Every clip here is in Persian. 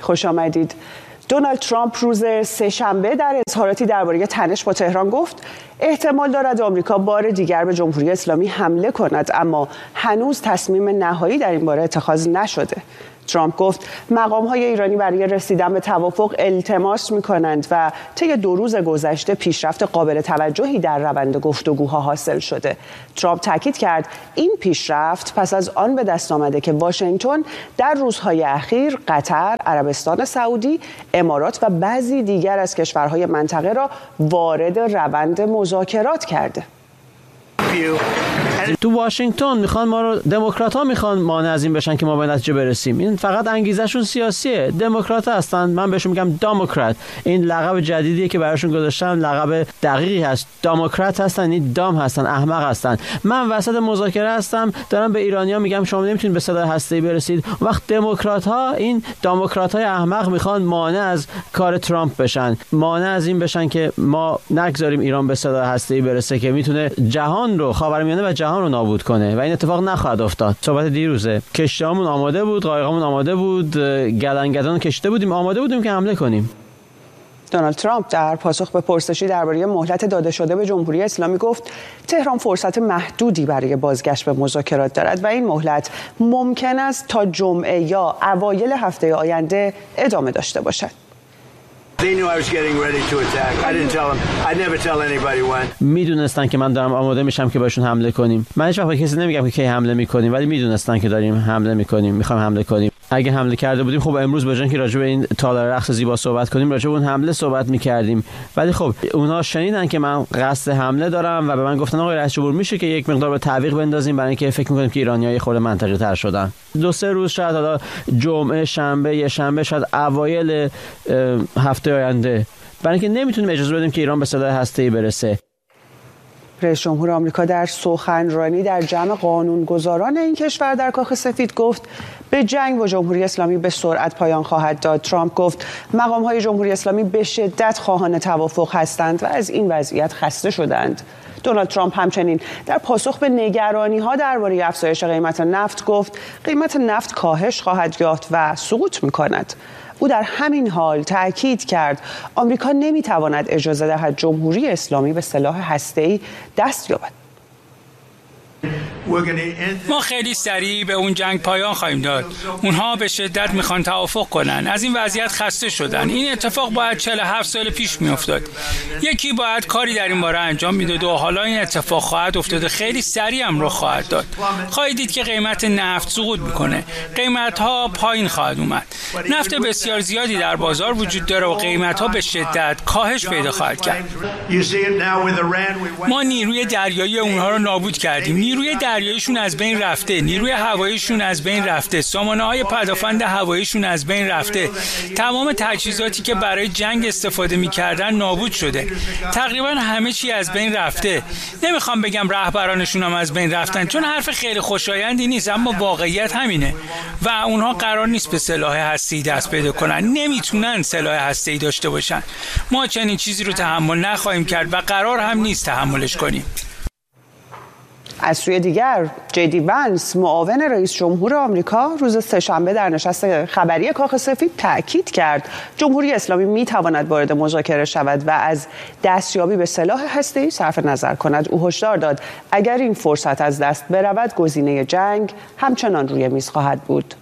خوش آمدید. دونالد ترامپ روز سه‌شنبه در اظهاراتی درباره تنش با تهران گفت احتمال دارد آمریکا بار دیگر به جمهوری اسلامی حمله کند، اما هنوز تصمیم نهایی در این باره اتخاذ نشده. ترامپ گفت مقام‌های ایرانی برای رسیدن به توافق التماس می‌کنند و طی 2 روز گذشته پیشرفت قابل توجهی در روند گفتگوها حاصل شده. ترامپ تاکید کرد این پیشرفت پس از آن به دست آمده که واشنگتن در روزهای اخیر قطر، عربستان سعودی، امارات و بعضی دیگر از کشورهای منطقه را وارد روند مذاکرات کرده. تو واشنگتن میخوان ما رو، دموکرات‌ها میخوان مانع از این بشن که ما به نتیجه برسیم. این فقط انگیزشون سیاسیه. دموکرات‌ها هستن، من بهشون میگم دموکرات. این لقب جدیدیه که براشون گذاشتن، لقب دقیقی هست. دموکرات هستن، این دام هستن، احمق هستن. من وسط مذاکره هستم، دارم به ایرانی‌ها میگم شما نمیتونید به سلاح هسته‌ای برسید. وقت دموکرات‌ها، این دموکرات‌های احمق میخوان مانع از کار ترامپ بشن، مانع از این بشن که ما نگذاریم ایران به سلاح هسته‌ای برسه که میتونه جهان رو، خاورمیانه و جهان رو نابود کنه و این اتفاق نخواهد افتاد. صحبت دیروزه، کشتیامون آماده بود، قایقامون آماده بود، گلنگدان کشیده بودیم، آماده بودیم که حمله کنیم. دونالد ترامپ در پاسخ به پرسشی درباره مهلت داده شده به جمهوری اسلامی گفت تهران فرصت محدودی برای بازگشت به مذاکرات دارد و این مهلت ممکن است تا جمعه یا اوایل هفته آینده ادامه داشته باشد. میدونستن که من دارم آماده میشم که باشون حمله کنیم. من هیچ وقت به کسی نمیگم که کی حمله میکنیم، ولی میدونستن که داریم حمله میکنیم، میخوام حمله کنیم. اگه حمله کرده بودیم خب امروز به جای اینکه راجع به این تالار رقص زیبا صحبت کنیم، راجع به اون حمله صحبت میکردیم. ولی خب اونها شنیدن که من قصد حمله دارم و به من گفتن آقای رئیس جمهور میشه که یک مقدار به تعویق بندازیم، برای اینکه فکر میکنیم که ایرانی‌ها خود منطقی تر شدن. 2-3 روز شاید، حالا جمعه، شنبه، یه شنبه، شاید اوایل هفته آینده، برای اینکه نمیتونیم اجازه بدیم که ایران به سلاح هسته‌ای برسه. رئیس جمهور آمریکا در سخنرانی در جمع قانونگذاران این کشور در کاخ سفید گفت به جنگ با جمهوری اسلامی به سرعت پایان خواهد داد. ترامپ گفت مقام‌های جمهوری اسلامی به شدت خواهان توافق هستند و از این وضعیت خسته شدند. دونالد ترامپ همچنین در پاسخ به نگرانی‌ها درباره افزایش قیمت نفت گفت قیمت نفت کاهش خواهد یافت و سقوط می‌کند. او در همین حال تأکید کرد آمریکا نمی‌تواند اجازه دهد جمهوری اسلامی به سلاح هسته‌ای دست یابد. ما خیلی سریع به اون جنگ پایان خواهیم داد. اونها به شدت میخوان توافق کنن. از این وضعیت خسته شدن. این اتفاق باید 47 سال پیش میافتاد. یکی باید کاری در این باره انجام میداد و حالا این اتفاق خواهد افتاد. خیلی سریع هم رخ خواهد داد. خواهید دید که قیمت نفت سقوط میکنه. قیمت ها پایین خواهد اومد. نفت بسیار زیادی در بازار وجود داره و قیمت ها به شدت کاهش پیدا خواهد کرد. ما نیروی دریایی اونها رو نابود کردیم. نیروی دریاییشون از بین رفته، نیروی هواییشون از بین رفته، سامانه‌های پدافند هواییشون از بین رفته، تمام تجهیزاتی که برای جنگ استفاده می‌کردن نابود شده. تقریبا همه چی از بین رفته. نمیخوام بگم رهبرانشون هم از بین رفتن، چون حرف خیلی خوشایندی نیست، اما واقعیت همینه و اونها قرار نیست به سلاح هسته‌ای دست پیدا کنن. نمیتونن سلاح هسته‌ای داشته باشن. ما چنین چیزی رو تحمل نخواهیم کرد و قرار هم نیست تحملش کنیم. از سوی دیگر جدی بنس، معاون رئیس جمهور آمریکا، روز سه‌شنبه در نشست خبری کاخ سفید تأکید کرد جمهوری اسلامی میتواند وارد مذاکره شود و از دستیابی به سلاح هسته‌ای صرف نظر کند. او هشدار داد اگر این فرصت از دست برود گزینه جنگ همچنان روی میز خواهد بود.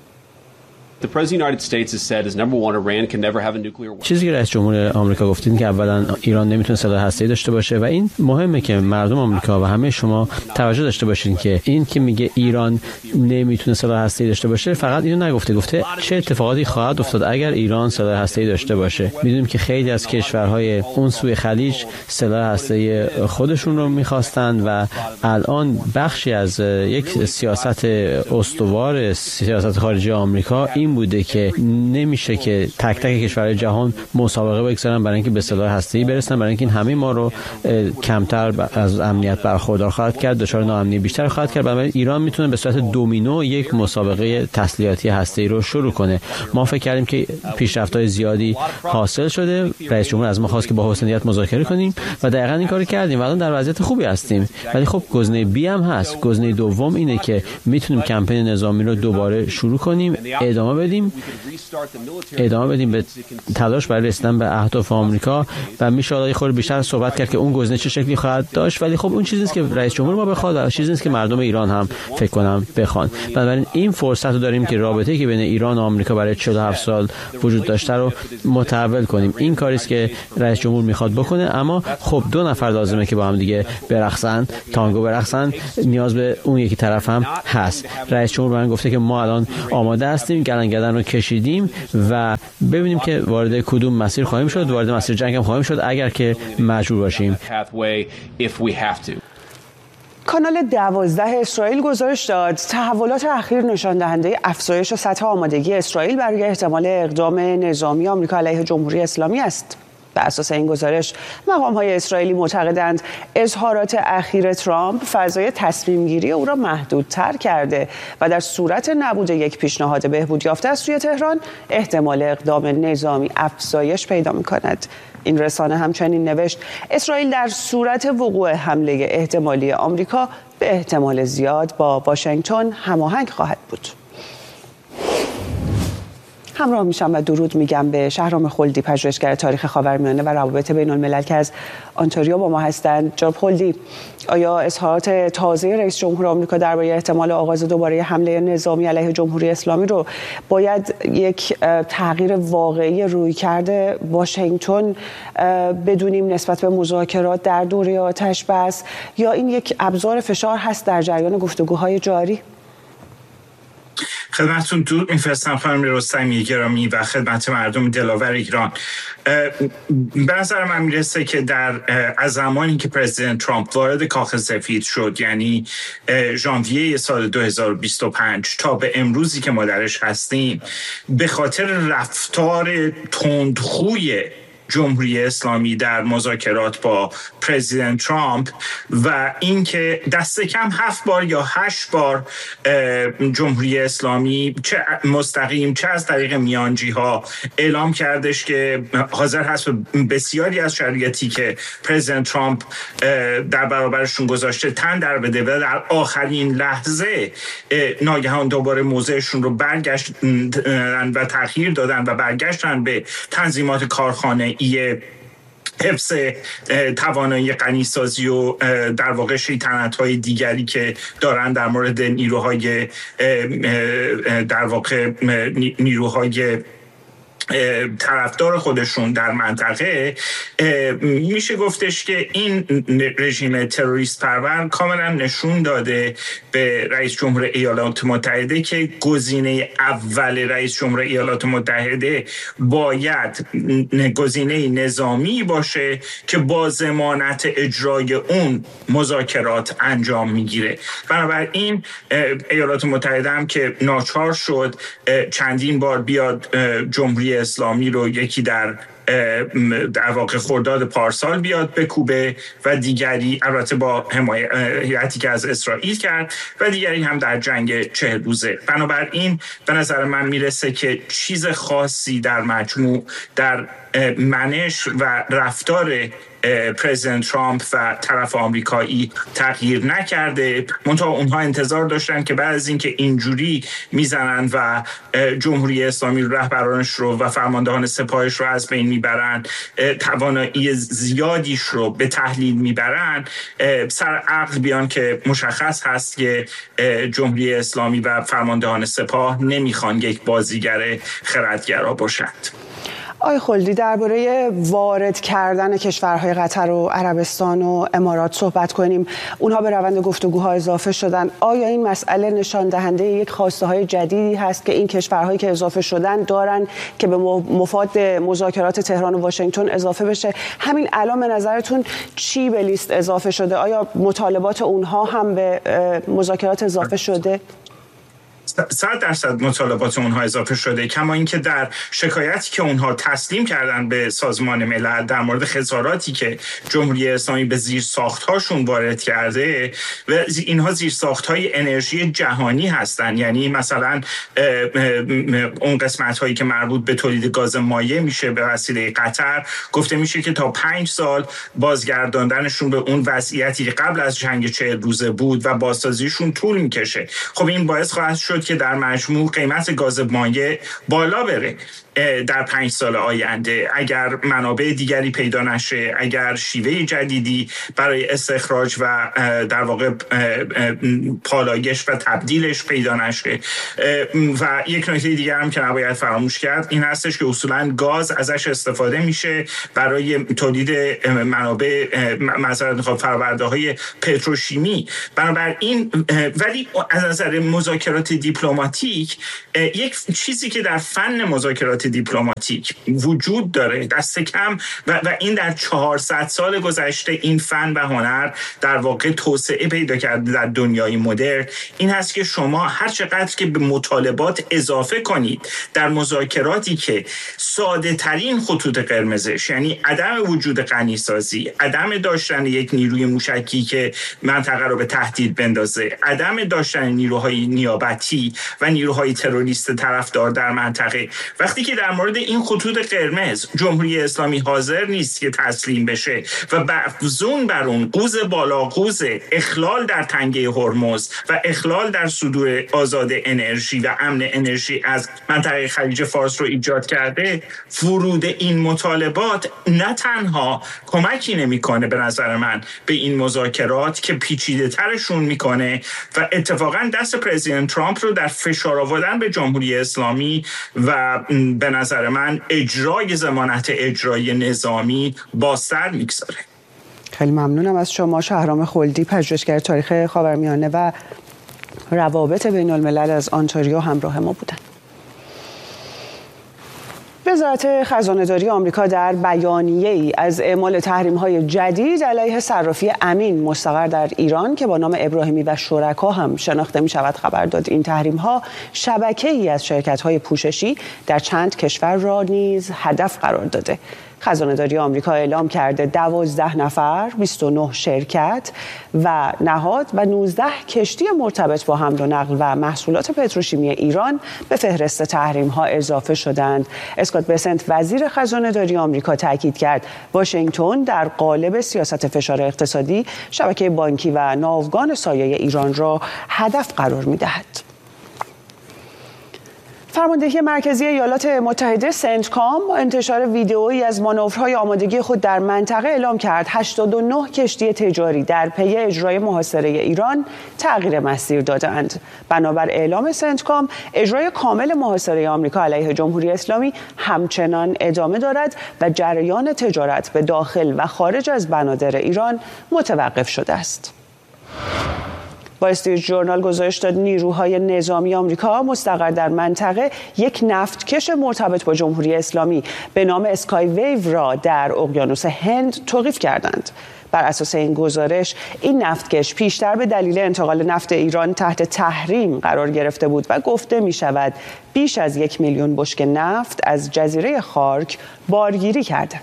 چیزی که رئیس جمهور آمریکا گفتین که اولا ایران نمیتونه سلاح هسته‌ای داشته باشه و این مهمه که مردم آمریکا و همه شما توجه داشته باشین که این که میگه ایران نمیتونه سلاح هسته‌ای داشته باشه فقط اینو نگفته، گفته چه اتفاقاتی خواهد افتاد اگر ایران سلاح هسته‌ای داشته باشه. میدونیم که خیلی از کشورهای اون سوی خلیج سلاح هسته‌ای خودشون رو میخواستن و الان بخشی از یک سیاست استوار سیاست خارجی آمریکا این بوده که نمیشه که تک تک کشورهای جهان مسابقه بگذارن برای اینکه به سلاح هسته‌ای برسن، برای اینکه این همه ما رو کمتر از امنیت برخوردار خواهد کرد، دچار ناامنی بیشتر خواهد کرد. برای ایران میتونه به صورت دومینو یک مسابقه تسلیحاتی هسته‌ای رو شروع کنه. ما فکر کردیم که پیشرفت‌های زیادی حاصل شده، رئیس جمهور از ما خواست که با حسنیت مذاکره کنیم و دقیقاً این کارو کردیم و الان در وضعیت خوبی هستیم. ولی خب گزینه بی هم هست. گزینه دوم اینه که میتونیم کمپین نظامی رو دوباره شروع کنیم، ادامه ادامه بدیم به تلاش برای رسیدن به اهداف آمریکا و میشه حالا خورده بیشتر صحبت کرد که اون گزینه چه شکلی خواهد داشت، ولی خب اون چیزی نیست که رئیس جمهور ما بخواد و چیزی نیست که مردم ایران هم فکر کنم بخوان. بنابراین این فرصت رو داریم که رابطه‌ای که بین ایران و آمریکا برای 47 سال وجود داشته رو متحول کنیم. این کاری است که رئیس جمهور میخواد بکنه، اما خب دو نفر لازمه که با هم دیگه برقصن، تانگو برقصن، نیاز به اون یکی طرف هم هست. رئیس جمهور من گفته که ما الان آماده هستیم، گلنگدن رو کشیدیم و ببینیم که وارد کدوم مسیر خواهیم شد. وارد مسیر جنگ هم خواهیم شد اگر که مجبور باشیم. کانال 12 اسرائیل گزارش داد تحولات اخیر نشان دهنده افزایش سطح آمادگی اسرائیل برای احتمال اقدام نظامی آمریکا علیه جمهوری اسلامی است. بر اساس این گزارش مقام‌های اسرائیلی معتقدند اظهارات اخیر ترامپ فضای تصمیم‌گیری او را محدودتر کرده و در صورت نبود یک پیشنهاد بهبود یافته از سوی تهران احتمال اقدام نظامی افزایش پیدا می‌کند. این رسانه همچنین نوشت اسرائیل در صورت وقوع حمله احتمالی آمریکا به احتمال زیاد با واشنگتن هماهنگ خواهد بود. همراه میشم و درود میگم به شهرام خلدی، پژوهشگر تاریخ خاورمیانه و روابط بین الملل که از آنتاریو با ما هستند. جناب خلدی، آیا اظهارات تازه رئیس جمهور آمریکا درباره احتمال آغاز دوباره حمله نظامی علیه جمهوری اسلامی رو باید یک تغییر واقعی رویکرد واشنگتن بدونیم نسبت به مذاکرات در دوره آتش بس، یا این یک ابزار فشار هست در جریان گفتگوهای جاری؟ خدمتتون درود می‌فرستم خانم رستمی گرامی و خدمت مردم دلاور ایران. به نظر من میرسه که از زمانی که پرزیدنت ترامپ وارد کاخ سفید شد، یعنی ژانویه سال 2025 تا به امروزی که ما درش هستیم، به خاطر رفتار تندخوی جمهوری اسلامی در مذاکرات با پرزیدنت ترامپ و اینکه دست کم 7 بار یا 8 بار جمهوری اسلامی چه مستقیم چه از طریق میانجی ها اعلام کردش که حاضر هست بسیاری از شرایطی که پرزیدنت ترامپ در برابرشون گذاشته تن در بده و در آخرین لحظه ناگهان دوباره موضعشون رو برگشتن و تغییر دادن و برگشتن به تنظیمات کارخانه حفظ توانایی غنیسازی و در واقع شیطنت‌های دیگری که دارن در مورد نیروهای در واقع نیروهای طرفدار خودشون در منطقه. میشه گفتش که این رژیم تروریست پرور کاملا نشون داده به رئیس جمهور ایالات متحده که گزینه اول رئیس جمهور ایالات متحده باید گزینه نظامی باشه که با ضمانت اجرای اون مذاکرات انجام میگیره. بنابراین ایالات متحده هم که ناچار شد چندین بار بیاد جمهوری اسلامی رو یکی در واقع خرداد پارسال بیاد بکوبه و دیگری البته با حمایتی که از اسرائیل کرد و دیگری هم در جنگ 40 روزه. بنابراین به نظر من میرسه که چیز خاصی در مجموع در منش و رفتار پرزیدنت ترامپ و طرف آمریکایی تغییر نکرده. منتها اونها انتظار داشتن که بعد از اینکه اینجوری میزنن و جمهوری اسلامی رهبرانش رو و فرماندهان سپاهش رو از بین میبرن، توانایی زیادیش رو به تحلیل میبرن، سر عقل بیان که مشخص هست که جمهوری اسلامی و فرماندهان سپاه نمیخوان یک بازیگر خردگرا باشند. آقای خلدی، درباره وارد کردن کشورهای قطر و عربستان و امارات صحبت کنیم. اونها به روند گفتگوها اضافه شدن. آیا این مسئله نشان دهنده یک خواسته های جدیدی هست که این کشورهایی که اضافه شدن دارن که به مفاد مذاکرات تهران و واشنگتن اضافه بشه؟ همین الان به نظرتون چی به لیست اضافه شده؟ آیا مطالبات اونها هم به مذاکرات اضافه شده؟ 100% مطالبات اونها اضافه شده، کما اینکه در شکایتی که اونها تسلیم کردن به سازمان ملل در مورد خساراتی که جمهوری اسلامی به زیرساخت‌هاشون وارد کرده و اینها زیرساخت‌های انرژی جهانی هستن. یعنی مثلا اون قسمت‌هایی که مربوط به تولید گاز مایع میشه به وسیله قطر، گفته میشه که تا 5 سال بازگرداندنشون به اون وضعیتی که قبل از جنگ 40 روزه بود و بازسازیشون طول میکشه. خب این باعث خواهد شد شد که در مجموع قیمت گاز مایع بالا بره در 5 سال آینده اگر منابع دیگری پیدا نشه، اگر شیوه جدیدی برای استخراج و در واقع پالایش و تبدیلش پیدا نشه. و یک نکته دیگر هم که نباید فراموش کرد این هستش که اصولاً گاز ازش استفاده میشه برای تولید منابع فرآورده‌های پتروشیمی. بنابراین ولی از نظر مذاکرات دیپلماتیک یک چیزی که در فن مذاکرات دیپلماتیک وجود داره دست کم و این در 400 سال گذشته این فن و هنر در واقع توسعه پیدا کرده در دنیای مدرن، این هست که شما هر چقدر که به مطالبات اضافه کنید در مذاکراتی که ساده ترین خطوط قرمزش یعنی عدم وجود غنیسازی، عدم داشتن یک نیروی موشکی که منطقه رو به تهدید بندازه، عدم داشتن نیروهای نیابتی و نیروهای تروریست طرفدار در منطقه، وقتی که در مورد این خطوط قرمز جمهوری اسلامی حاضر نیست که تسلیم بشه و افزون بر اون قوز بالا قوز اخلال در تنگه هرمز و اخلال در صدور آزاد انرژی و امن انرژی از منطقه خلیج فارس رو ایجاد کرده، ورود این مطالبات نه تنها کمکی نمیکنه به نظر من به این مذاکرات که پیچیده ترشون میکنه و اتفاقا دست پرزیدنت ترامپ رو در فشار آوردن به جمهوری اسلامی و به نظر من اجرای ضمانت اجرایی نظامی بازتر میگذاره. خیلی ممنونم از شما. شهرام خلدی، پژوهشگر تاریخ خاورمیانه و روابط بین الملل از آنتاریو همراه ما بودند. وزارت خزانه‌داری آمریکا در بیانیه‌ای از اعمال تحریم‌های جدید علیه صرافی امین مستقر در ایران که با نام ابراهیمی و شرکا هم شناخته می‌شود خبر داد. این تحریم‌ها شبکه‌ای از شرکت‌های پوششی در چند کشور را نیز هدف قرار داده. خزانه‌داری آمریکا اعلام کرده 12 نفر، 29 شرکت و نهاد و 19 کشتی مرتبط با حمل و نقل و محصولات پتروشیمی ایران به فهرست تحریم‌ها اضافه شدند. اسکات بسنت وزیر خزانه‌داری آمریکا تاکید کرد واشنگتن در قالب سیاست فشار اقتصادی شبکه بانکی و ناوگان سایه ایران را هدف قرار می‌دهد. فرماندهی مرکزی ایالات متحده سنتکام انتشار ویدئویی از مانورهای آمادگی خود در منطقه اعلام کرد 89 کشتی تجاری در پی اجرای محاصره ایران تغییر مسیر دادند. بنابر اعلام سنتکام اجرای کامل محاصره آمریکا علیه جمهوری اسلامی همچنان ادامه دارد و جریان تجارت به داخل و خارج از بنادر ایران متوقف شده است. با استریت ژورنال گزارش داد نیروهای نظامی آمریکا مستقر در منطقه یک نفتکش مرتبط با جمهوری اسلامی به نام اسکای ویو را در اقیانوس هند توقیف کردند. بر اساس این گزارش این نفتکش پیشتر به دلیل انتقال نفت ایران تحت تحریم قرار گرفته بود و گفته می شود بیش از 1 میلیون بشکه نفت از جزیره خارک بارگیری کرده.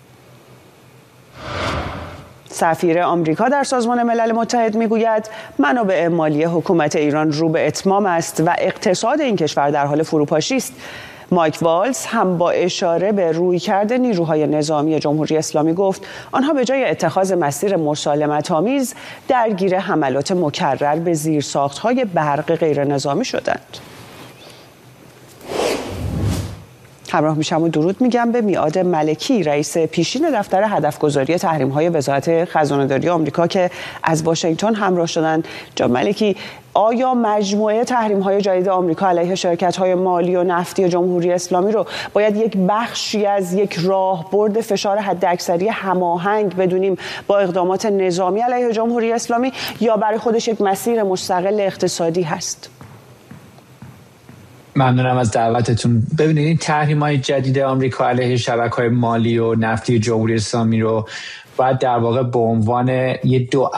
سفیر آمریکا در سازمان ملل متحد میگوید منابع مالی حکومت ایران رو به اتمام است و اقتصاد این کشور در حال فروپاشی است. مایک والز هم با اشاره به رویکرد نیروهای نظامی جمهوری اسلامی گفت آنها به جای اتخاذ مسیر مسالمت‌آمیز درگیر حملات مکرر به زیرساخت‌های برق غیر نظامی شدند. همراه میشم و درود میگم به میعاد ملکی، رئیس پیشین دفتر هدفگذاری تحریم‌های وزارت خزانه‌داری آمریکا که از واشنگتن همراه شدند. جناب ملکی، آیا مجموعه تحریم‌های جدید آمریکا علیه شرکت‌های مالی و نفتی جمهوری اسلامی رو باید یک بخشی از یک راهبرد فشار حداکثری هماهنگ بدونیم با اقدامات نظامی علیه جمهوری اسلامی یا برای خودش یک مسیر مستقل اقتصادی هست؟ ممنونم از دعوتتون. ببینید این تحریم‌های جدید آمریکا علیه شبکه‌های مالی و نفتی جمهوری اسلامی رو باید در واقع به عنوان یه دو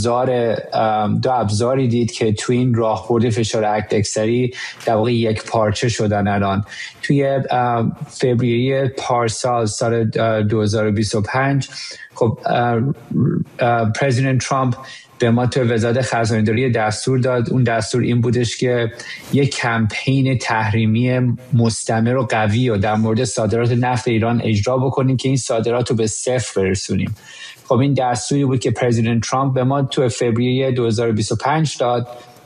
ابزاری دید که توی این راهبرد فشار حداکثری در واقع یک پارچه شدن. الان توی فوریه پارسال سال 2025 خب پرزیدنت ترامپ به ما تو وزارت خزانه‌داری دستور داد. اون دستور این بودش که یک کمپین تحریمی مستمر و قوی و در مورد صادرات نفت ایران اجرا بکنیم که این صادرات رو به صفر برسونیم. خب این دستوری بود که پرزیدنت ترامپ به ما تو فوریه 2025 داد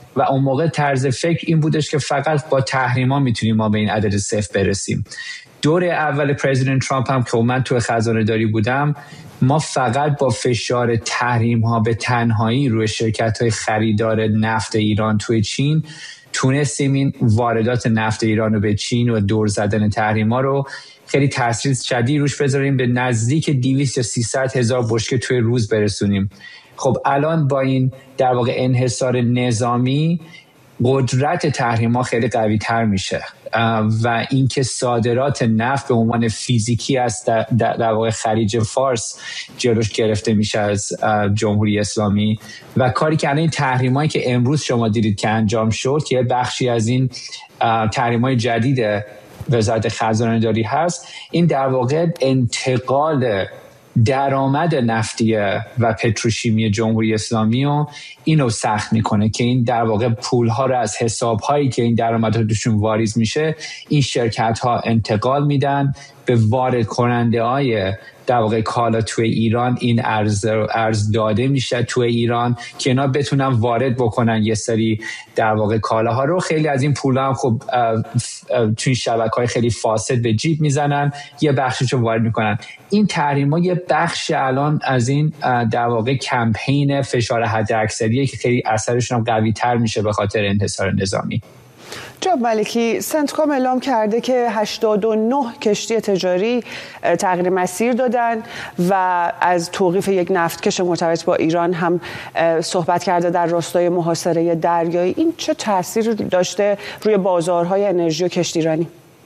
و اون موقع طرز فکر این بودش که فقط با تحریما میتونیم ما به این عدد 0 برسیم. دور اول پرزیدنت ترامپ هم که من تو خزانه داری بودم، ما فقط با فشار تحریم ها به تنهایی روی شرکت های خریدار نفت ایران توی چین تونستیم این واردات نفت ایران رو به چین و دور زدن تحریم ها رو خیلی تاثیر شدید روش بذاریم، به نزدیک 200 یا 300 هزار بشکه توی روز برسونیم. خب الان با این در واقع انحصار نظامی قدرت تحریم‌ها خیلی قوی تر میشه و اینکه صادرات نفت به عنوان فیزیکی است در واقع خلیج فارس جلوش گرفته میشه از جمهوری اسلامی و کاری که الان این تحریمایی که امروز شما دیدید که انجام شد که بخشی از این تحریم‌های جدید وزارت خزانه داری هست، این در واقع انتقال درآمد نفتی و پتروشیمی جمهوری اسلامی و اینو سخت میکنه که این در واقع پولها رو از حسابهایی که این درآمدها توشون واریز میشه این شرکت ها انتقال میدن به وارد کننده های در واقع کالا توی ایران. این ارز داده میشه توی ایران که اینا بتونن وارد بکنن یه سری در واقع کالاها رو. خیلی از این پولا هم خب توی شبکه‌های خیلی فاسد به جیب میزنن، یه بخشش رو وارد میکنن. این تحریم‌ها یه بخش الان از این در واقع کمپین فشار حداکثریه که خیلی اثرشون هم قوی تر میشه به خاطر انحصار نظامی. جناب ملکی، سنتکام اعلام کرده که 89 کشتی تجاری تغییر مسیر دادن و از توقیف یک نفتکش مرتبط با ایران هم صحبت کرده در راستای محاصره دریایی. این چه تأثیری داشته روی بازارهای انرژی و کشتیرانی؟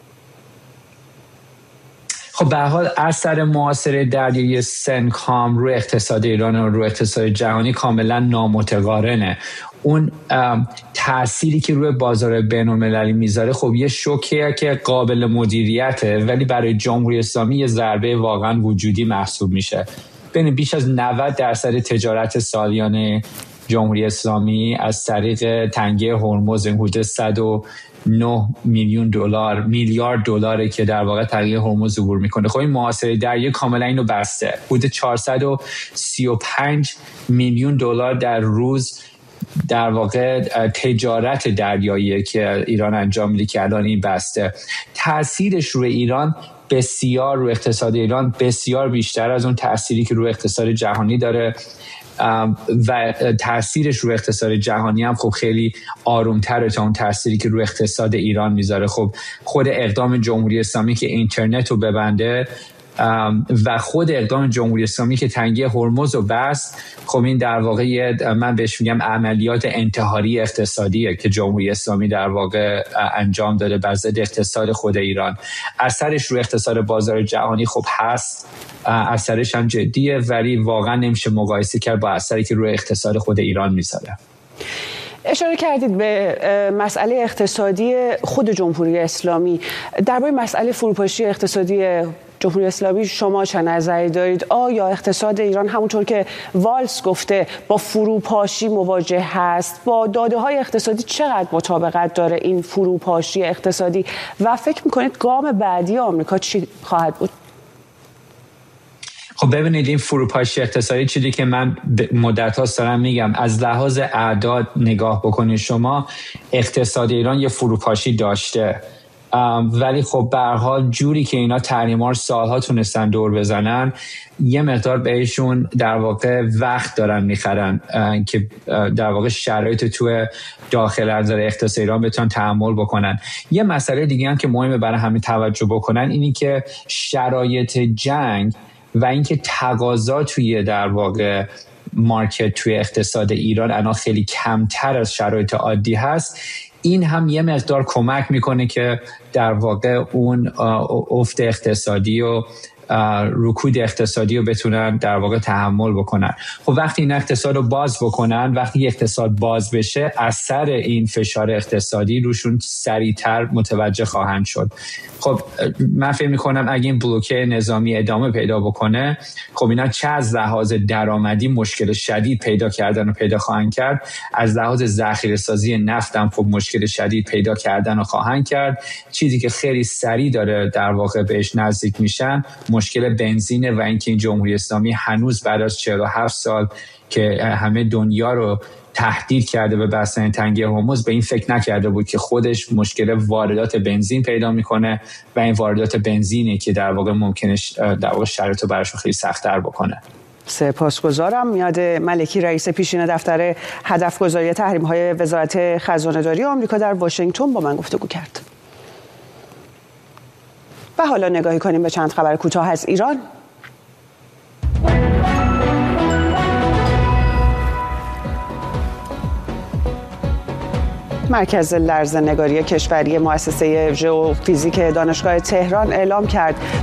خب به هر حال اثر محاصره دریایی سنتکام روی اقتصاد ایران و روی اقتصاد جهانی کاملا نامتقارنه. اون تأثیری که روی بازار بین‌المللی میذاره خب یه شوکیه که قابل مدیریته، ولی برای جمهوری اسلامی یه ضربه واقعا وجودی محسوب میشه. بین بیش از 90% تجارت سالیانه جمهوری اسلامی از طریق تنگه هرمز حدود 109 میلیارد دلاره که در واقع تنگه هرمز عبور میکنه. خب این محاصره دریایی کاملا اینو بسته. حدود 435 میلیون دلار در روز در واقع تجارت دریایی که ایران انجام میده که الان این بسته. تأثیرش روی ایران بسیار، روی اقتصاد ایران بسیار بیشتر از اون تأثیری که روی اقتصاد جهانی داره و تأثیرش روی اقتصاد جهانی هم خب خیلی آرومتره تا اون تأثیری که روی اقتصاد ایران میذاره. خب خود اقدام جمهوری اسلامی که اینترنت رو ببنده و خود اقدام جمهوری اسلامی که تنگه هرمز رو بست، خب این در واقع من بهش میگم عملیات انتحاری اقتصادیه که جمهوری اسلامی در واقع انجام داده بر ضد اقتصاد خود ایران. اثرش روی اقتصاد بازار جهانی خب هست، اثرش هم جدیه، ولی واقعا نمیشه مقایسه کرد با اثری که روی اقتصاد خود ایران میذاره. اشاره کردید به مسئله اقتصادی خود جمهوری اسلامی. درباره مسئله فروپاشی اقتصادی جمهوری اسلامی شما چه نظری دارید؟ آیا اقتصاد ایران همونطور که والز گفته با فروپاشی مواجه هست؟ با داده‌های اقتصادی چقدر مطابقت داره این فروپاشی اقتصادی و فکر می‌کنید گام بعدی آمریکا چی خواهد بود؟ خب ببینید، این فروپاشی اقتصادی چیزی که من مدت‌هاست دارم میگم، از لحاظ اعداد نگاه بکنید شما، اقتصاد ایران یه فروپاشی داشته، ولی خب به هر حال جوری که اینا تحریم‌ها رو سالها تونستن دور بزنن، یه مقدار بهشون در واقع وقت دارن میخرن که در واقع شرایط تو داخل از اقتصاد ایران بتونن تحمل بکنن. یه مسئله دیگه هم که مهمه برای همین توجه بکنن اینی که شرایط جنگ و اینکه تقاضا توی در واقع مارکت توی اقتصاد ایران الان خیلی کمتر از شرایط عادی هست. این هم یه مقدار کمک میکنه که در واقع اون افت اقتصادی و رکود اقتصادی رو بتونن در واقع تحمل بکنن. خب وقتی این اقتصاد رو باز بکنن، وقتی اقتصاد باز بشه، اثر این فشار اقتصادی روشون سریعتر متوجه خواهند شد. خب من فکر میکنم اگه این بلوکه نظامی ادامه پیدا بکنه، خب اینا چه از لحاظ درآمدی مشکل شدید پیدا کردن و پیدا خواهند کرد، از لحاظ ذخیره سازی نفت هم خب مشکل شدید پیدا کردن و خواهند کرد. چیزی که خیلی سریع داره در واقع بهش نزدیک میشن مشکل بنزینه و اینکه این جمهوری اسلامی هنوز بعد از 47 سال که همه دنیا رو تهدید کرده به بستن تنگه هرمز به این فکر نکرده بود که خودش مشکل واردات بنزین پیدا میکنه و این واردات بنزینه که در واقع ممکنه در واقع شرایط رو براش خیلی سخت‌تر بکنه. سپاسگزارم. میاد ملکی رئیس پیشین دفتر هدفگذاری تحریم‌های وزارت خزانه‌داری آمریکا در واشنگتن با من گفتگو کرد. و حالا نگاهی کنیم به چند خبر کوتاه از ایران. مرکز لرزه‌نگاری کشوری مؤسسه ژئوفیزیک دانشگاه تهران اعلام کرد